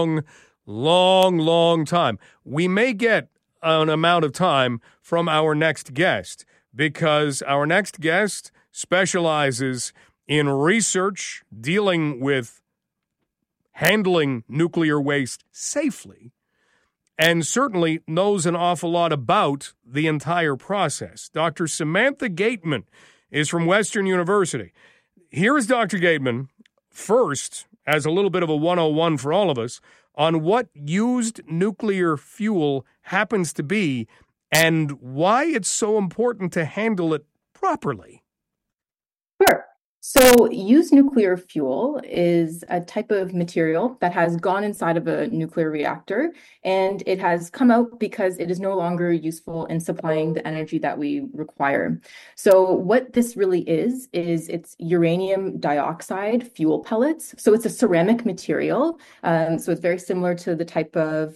long time. We may get an amount of time from our next guest because our next guest specializes in research dealing with handling nuclear waste safely and certainly knows an awful lot about the entire process. Dr. Samantha Gateman is from Western University. Here is Dr. Gateman first as a little bit of a 101 for all of us on what used nuclear fuel happens to be and why it's so important to handle it properly. Sure. So used nuclear fuel is a type of material that has gone inside of a nuclear reactor, and it has come out because it is no longer useful in supplying the energy that we require. So what this really is it's uranium dioxide fuel pellets. So it's a ceramic material. So it's very similar to the type of,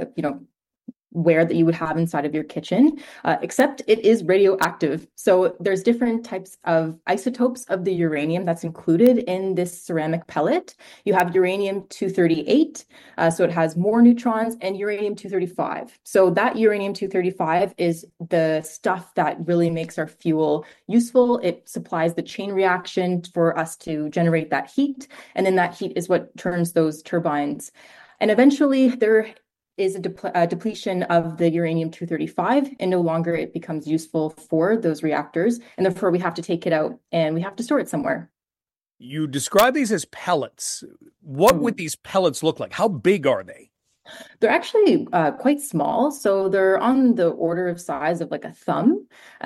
ware that you would have inside of your kitchen, except it is radioactive. So there's different types of isotopes of the uranium that's included in this ceramic pellet. You have uranium-238, so it has more neutrons, and uranium-235. So that uranium-235 is the stuff that really makes our fuel useful. It supplies the chain reaction for us to generate that heat, and then that heat is what turns those turbines. And eventually there is a depletion of the uranium-235, and no longer it becomes useful for those reactors, and therefore we have to take it out and we have to store it somewhere. You describe these as pellets. What would these pellets look like? How big are they? They're actually quite small, so they're on the order of size of like a thumb.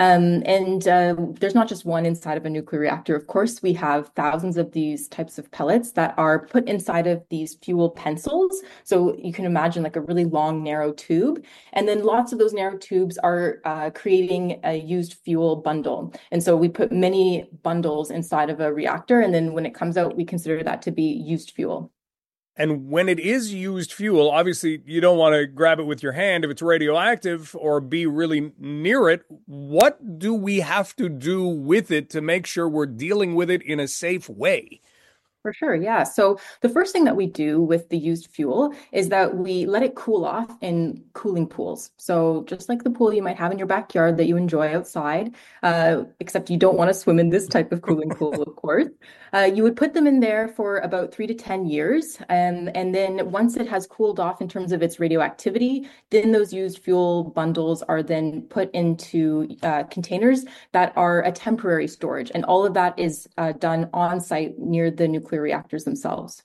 There's not just one inside of a nuclear reactor. Of course, we have thousands of these types of pellets that are put inside of these fuel pencils. So you can imagine like a really long, narrow tube. And then lots of those narrow tubes are creating a used fuel bundle. And so we put many bundles inside of a reactor. And then when it comes out, we consider that to be used fuel. And when it is used fuel, obviously you don't want to grab it with your hand if it's radioactive or be really near it. What do we have to do with it to make sure we're dealing with it in a safe way? For sure, yeah. So the first thing that we do with the used fuel is that we let it cool off in cooling pools. So just like the pool you might have in your backyard that you enjoy outside, except you don't want to swim in this type of cooling pool, of course. You would put them in there for about 3 to 10 years. And then once it has cooled off in terms of its radioactivity, then those used fuel bundles are then put into containers that are a temporary storage. And all of that is done on site near the nuclear reactors themselves.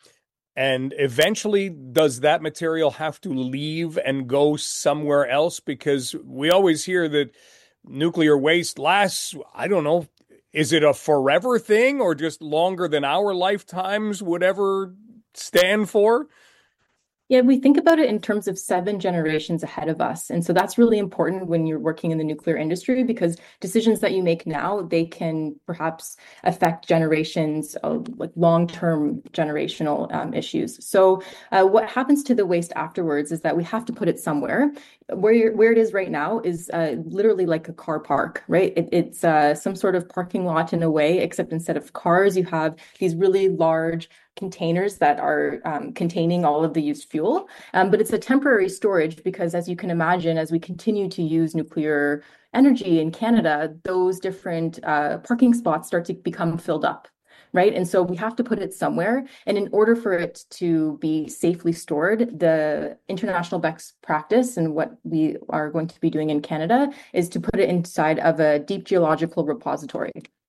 And eventually, does that material have to leave and go somewhere else? Because we always hear that nuclear waste lasts, I don't know, is it a forever thing or just longer than our lifetimes would ever stand for? Yeah, we think about it in terms of 7 generations ahead of us. And so that's really important when you're working in the nuclear industry, because decisions that you make now, they can perhaps affect generations of like long-term generational issues. So what happens to the waste afterwards is that we have to put it somewhere. Where it is right now is literally like a car park, right? It's some sort of parking lot in a way, except instead of cars, you have these really large containers that are containing all of the used fuel. But it's a temporary storage because, as you can imagine, as we continue to use nuclear energy in Canada, those different parking spots start to become filled up. Right. And so we have to put it somewhere. And in order for it to be safely stored, the international best practice and what we are going to be doing in Canada is to put it inside of a deep geological repository.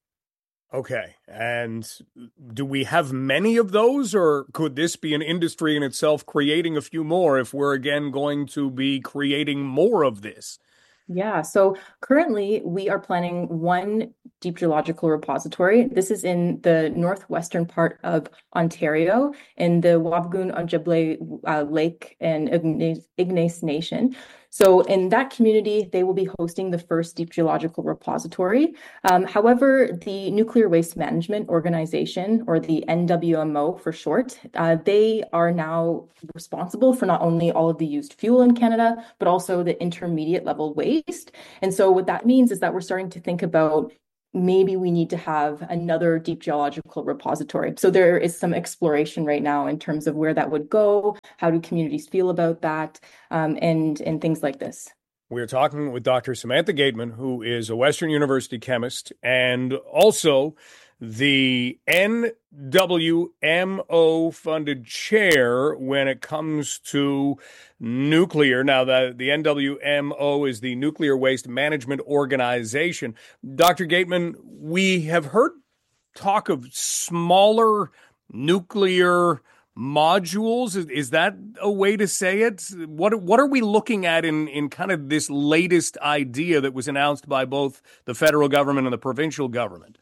Okay. And do we have many of those, or could this be an industry in itself creating a few more if we're again going to be creating more of this? Yeah, so currently we are planning one deep geological repository. This is in the northwestern part of Ontario in the Wabigoon-Ojibway Lake and Ignace Nation. So in that community, they will be hosting the first deep geological repository. However, the Nuclear Waste Management Organization, or the NWMO for short, they are now responsible for not only all of the used fuel in Canada, but also the intermediate level waste. And so what that means is that we're starting to think about maybe we need to have another deep geological repository. So there is some exploration right now in terms of where that would go, how do communities feel about that, and things like this. We're talking with Dr. Samantha Gateman, who is a Western University chemist and also the NWMO-funded chair when it comes to nuclear. Now, the NWMO is the Nuclear Waste Management Organization. Dr. Gateman, we have heard talk of smaller nuclear modules. Is that a way to say it? What are we looking at in kind of this latest idea that was announced by both the federal government and the provincial government?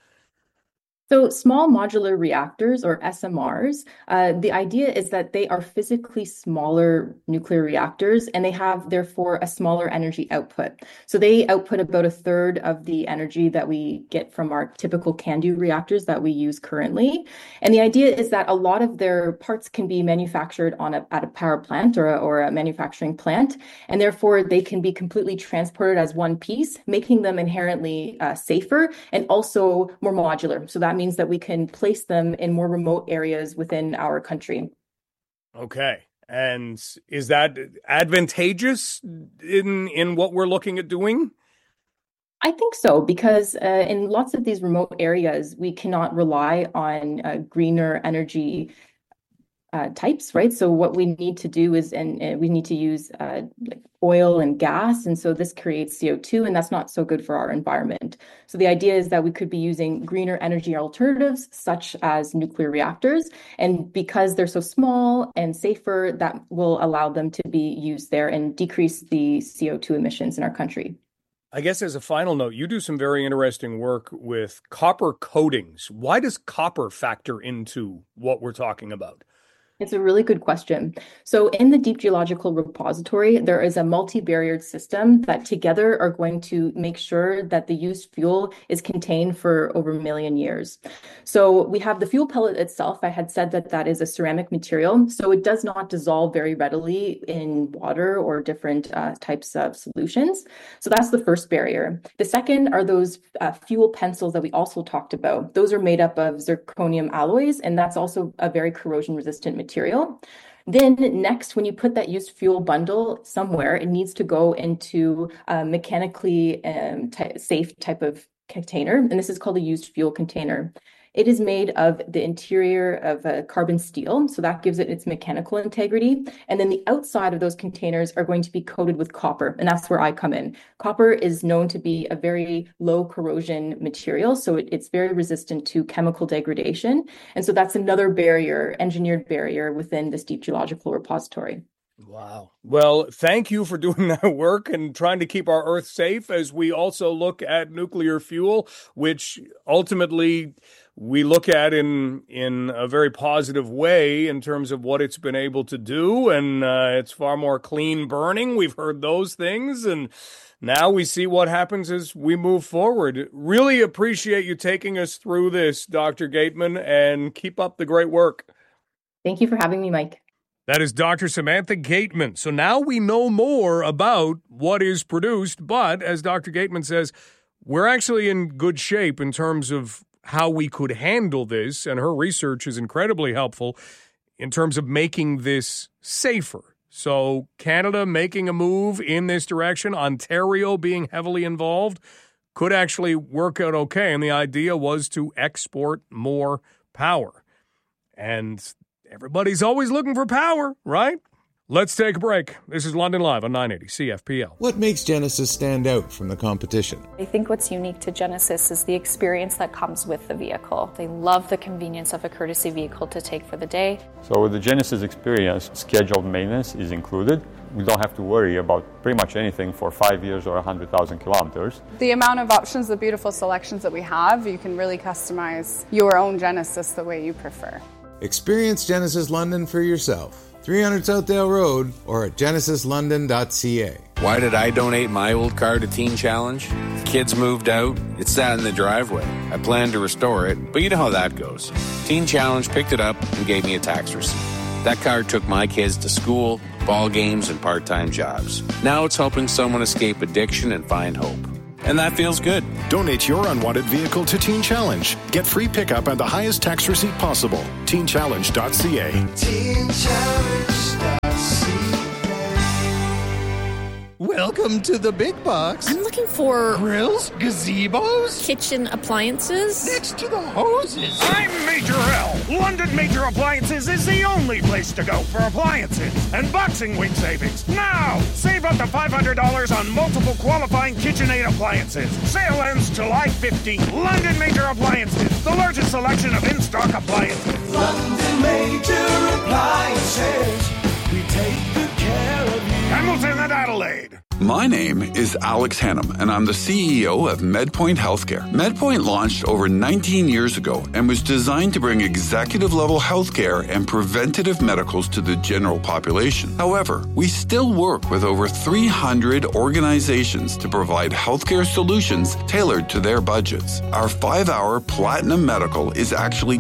So small modular reactors, or SMRs, the idea is that they are physically smaller nuclear reactors, and they have, therefore, a smaller energy output. So they output about a third of the energy that we get from our typical CANDU reactors that we use currently. And the idea is that a lot of their parts can be manufactured at a power plant or a manufacturing plant, and therefore they can be completely transported as one piece, making them inherently safer and also more modular. So that means that we can place them in more remote areas within our country. Okay. And is that advantageous in what we're looking at doing? I think so, because in lots of these remote areas, we cannot rely on greener energy types, right? So what we need to do is, and we need to use like oil and gas. And so this creates CO2, and that's not so good for our environment. So the idea is that we could be using greener energy alternatives, such as nuclear reactors. And because they're so small and safer, that will allow them to be used there and decrease the CO2 emissions in our country. I guess as a final note, you do some very interesting work with copper coatings. Why does copper factor into what we're talking about? It's a really good question. So in the Deep Geological Repository, there is a multi-barriered system that together are going to make sure that the used fuel is contained for over 1 million years. So we have the fuel pellet itself. I had said that that is a ceramic material, so it does not dissolve very readily in water or different types of solutions. So that's the first barrier. The second are those fuel pencils that we also talked about. Those are made up of zirconium alloys, and that's also a very corrosion-resistant material. Then next, when you put that used fuel bundle somewhere, it needs to go into a mechanically safe type of container, and this is called a used fuel container. It is made of the interior of carbon steel, so that gives it its mechanical integrity. And then the outside of those containers are going to be coated with copper, and that's where I come in. Copper is known to be a very low corrosion material, so it's very resistant to chemical degradation. And so that's another barrier, engineered barrier within this Deep Geological Repository. Wow. Well, thank you for doing that work and trying to keep our Earth safe as we also look at nuclear fuel, which ultimately we look at in a very positive way in terms of what it's been able to do. And it's far more clean burning. We've heard those things. And now we see what happens as we move forward. Really appreciate you taking us through this, Dr. Gateman, and keep up the great work. Thank you for having me, Mike. That is Dr. Samantha Gateman. So now we know more about what is produced, but as Dr. Gateman says, we're actually in good shape in terms of how we could handle this, and her research is incredibly helpful in terms of making this safer. So Canada making a move in this direction, Ontario being heavily involved, could actually work out okay, and the idea was to export more power. And everybody's always looking for power, right? Let's take a break. This is London Live on 980 CFPL. What makes Genesis stand out from the competition? I think what's unique to Genesis is the experience that comes with the vehicle. They love the convenience of a courtesy vehicle to take for the day. So with the Genesis experience, scheduled maintenance is included. We don't have to worry about pretty much anything for 5 years or 100,000 kilometers. The amount of options, the beautiful selections that we have, you can really customize your own Genesis the way you prefer. Experience Genesis London for yourself. 300 Southdale Road or at genesislondon.ca. Why did I donate my old car to Teen Challenge? The kids moved out. It sat in the driveway. I planned to restore it, but you know how that goes. Teen Challenge picked it up and gave me a tax receipt. That car took my kids to school, ball games, and part-time jobs. Now it's helping someone escape addiction and find hope. and that feels good. Donate your unwanted vehicle to Teen Challenge. Get free pickup and the highest tax receipt possible. TeenChallenge.ca. TeenChallenge.ca. Welcome to the big box. I'm looking for grills, gazebos, kitchen appliances. Next to the hoses. I'm Major L. London Major Appliances is the only place to go for appliances and Boxing Week savings. Now, save up to $500 on multiple qualifying KitchenAid appliances. Sale ends July 15th. London Major Appliances, the largest selection of in-stock appliances. London Major Appliances. We take good care of you. Hamilton and Adelaide. My name is Alex Hannum, and I'm the CEO of MedPoint Healthcare. MedPoint launched over 19 years ago and was designed to bring executive-level healthcare and preventative medicals to the general population. However, we still work with over 300 organizations to provide healthcare solutions tailored to their budgets. Our 5-hour Platinum Medical is actually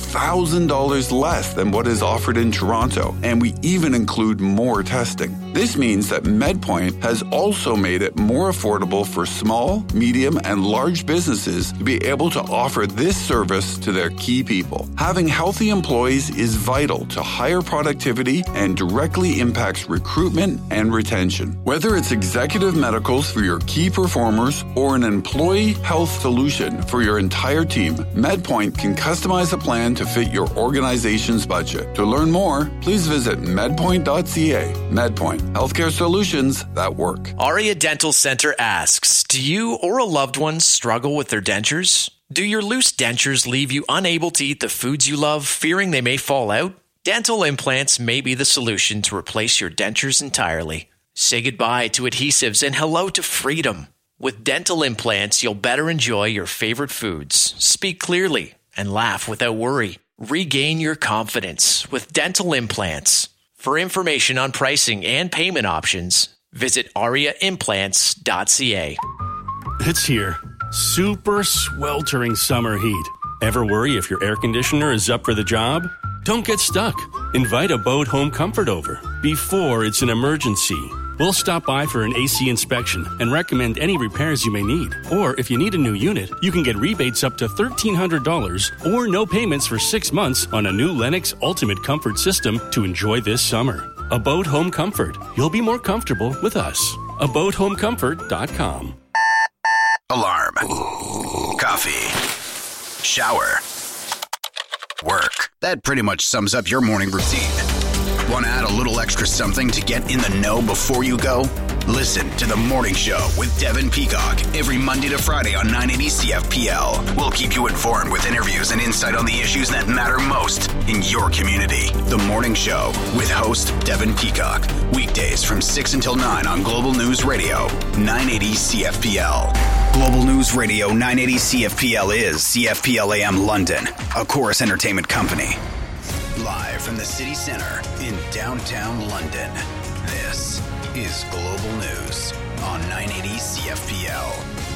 $2,000 less than what is offered in Toronto, and we even include more testing. This means that MedPoint has also made it more affordable for small, medium, and large businesses to be able to offer this service to their key people. Having healthy employees is vital to higher productivity and directly impacts recruitment and retention. Whether it's executive medicals for your key performers or an employee health solution for your entire team, MedPoint can customize a plan to fit your organization's budget. To learn more, please visit medpoint.ca. MedPoint, healthcare solutions that work. Aria Dental Center asks, do you or a loved one struggle with their dentures? Do your loose dentures leave you unable to eat the foods you love, fearing they may fall out? Dental implants may be the solution to replace your dentures entirely. Say goodbye to adhesives and hello to freedom. With dental implants, you'll better enjoy your favorite foods, speak clearly, and laugh without worry. Regain your confidence with dental implants. For information on pricing and payment options, visit ariaimplants.ca. It's here. Super sweltering summer heat. Ever worry if your air conditioner is up for the job? Don't get stuck. Invite Abode Home Comfort over before it's an emergency. We'll stop by for an AC inspection and recommend any repairs you may need. Or if you need a new unit, you can get rebates up to $1,300 or no payments for 6 months on a new Lennox Ultimate Comfort system to enjoy this summer. Abode Home Comfort. You'll be more comfortable with us. AbodeHomeComfort.com. Alarm. Coffee. Shower. Work. That pretty much sums up your morning routine. Want to add a little extra something to get in the know before you go? Listen to The Morning Show with Devin Peacock every Monday to Friday on 980 CFPL. We'll keep you informed with interviews and insight on the issues that matter most in your community. The Morning Show with host Devin Peacock. Weekdays from 6 until 9 on Global News Radio, 980 CFPL. Global News Radio 980 CFPL is CFPL AM London, a Chorus Entertainment company. Live from the city center in downtown London, this is Global News on 980 CFPL.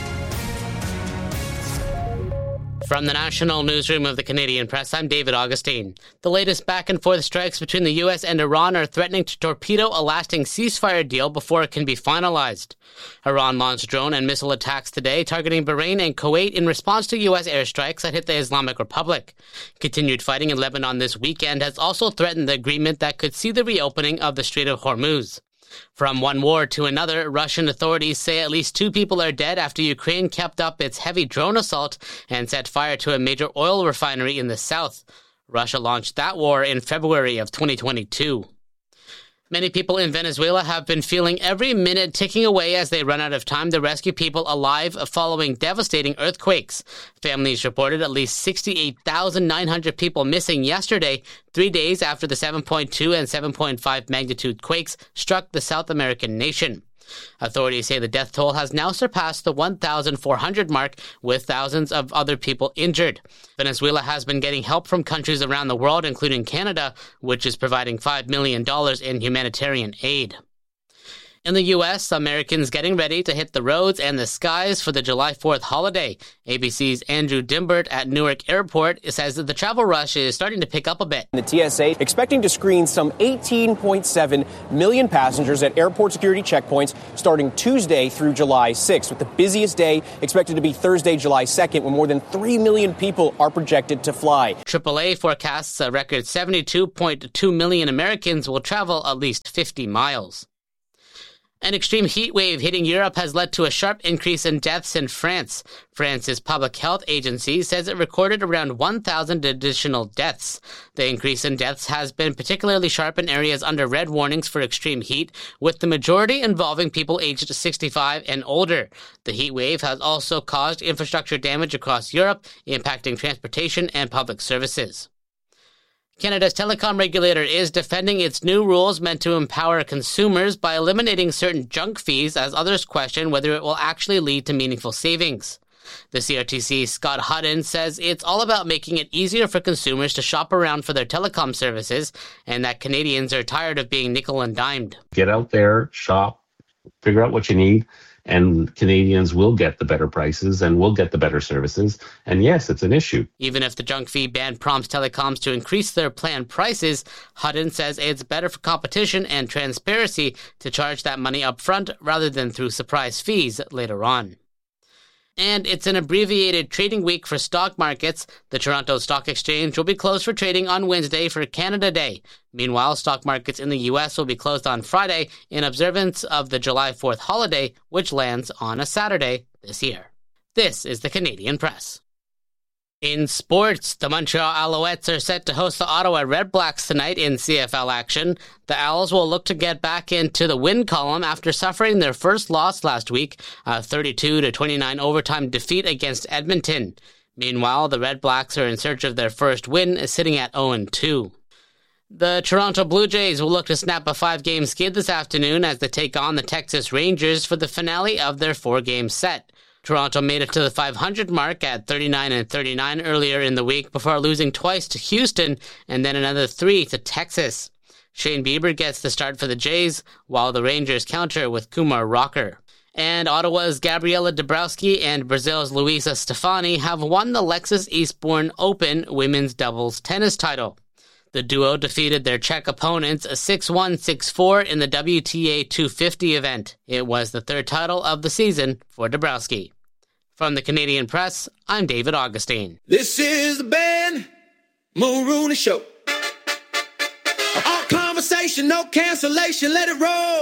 From the National Newsroom of the Canadian Press, I'm David Augustine. The latest back-and-forth strikes between the U.S. and Iran are threatening to torpedo a lasting ceasefire deal before it can be finalized. Iran launched drone and missile attacks today, targeting Bahrain and Kuwait in response to U.S. airstrikes that hit the Islamic Republic. Continued fighting in Lebanon this weekend has also threatened the agreement that could see the reopening of the Strait of Hormuz. From one war to another, Russian authorities say at least 2 people are dead after Ukraine kept up its heavy drone assault and set fire to a major oil refinery in the south. Russia launched that war in February of 2022. Many people in Venezuela have been feeling every minute ticking away as they run out of time to rescue people alive following devastating earthquakes. Families reported at least 68,900 people missing yesterday, 3 days after the 7.2 and 7.5 magnitude quakes struck the South American nation. Authorities say the death toll has now surpassed the 1,400 mark, with thousands of other people injured. Venezuela has been getting help from countries around the world, including Canada, which is providing $5 million in humanitarian aid. In the U.S., Americans getting ready to hit the roads and the skies for the July 4th holiday. ABC's Andrew Dimbert at Newark Airport says that the travel rush is starting to pick up a bit. The TSA expecting to screen some 18.7 million passengers at airport security checkpoints starting Tuesday through July 6th, with the busiest day expected to be Thursday, July 2nd, when more than 3 million people are projected to fly. AAA forecasts a record 72.2 million Americans will travel at least 50 miles. An extreme heat wave hitting Europe has led to a sharp increase in deaths in France. France's public health agency says it recorded around 1,000 additional deaths. The increase in deaths has been particularly sharp in areas under red warnings for extreme heat, with the majority involving people aged 65 and older. The heat wave has also caused infrastructure damage across Europe, impacting transportation and public services. Canada's telecom regulator is defending its new rules meant to empower consumers by eliminating certain junk fees as others question whether it will actually lead to meaningful savings. The CRTC's Scott Hutton says it's all about making it easier for consumers to shop around for their telecom services and that Canadians are tired of being nickel and dimed. Get out there, shop, figure out what you need, and Canadians will get the better prices and will get the better services. And yes, it's an issue. Even if the junk fee ban prompts telecoms to increase their plan prices, Hutton says it's better for competition and transparency to charge that money up front rather than through surprise fees later on. And it's an abbreviated trading week for stock markets. The Toronto Stock Exchange will be closed for trading on Wednesday for Canada Day. Meanwhile, stock markets in the U.S. will be closed on Friday in observance of the July 4th holiday, which lands on a Saturday this year. This is the Canadian Press. In sports, the Montreal Alouettes are set to host the Ottawa Redblacks tonight in CFL action. The Owls will look to get back into the win column after suffering their first loss last week, a 32-29 overtime defeat against Edmonton. Meanwhile, the Redblacks are in search of their first win, sitting at 0-2. The Toronto Blue Jays will look to snap a 5-game skid this afternoon as they take on the Texas Rangers for the finale of their 4-game set. Toronto made it to the 500 mark at 39-39 earlier in the week before losing twice to Houston and then another 3 to Texas. Shane Bieber gets the start for the Jays, while the Rangers counter with Kumar Rocker. And Ottawa's Gabriela Dabrowski and Brazil's Luisa Stefani have won the Lexus Eastbourne Open women's doubles tennis title. The duo defeated their Czech opponents 6-1, 6-4 in the WTA 250 event. It was the third title of the season for Dabrowski. From the Canadian Press, I'm David Augustine. This is the Ben Mulrooney Show. All conversation, no cancellation, let it roll.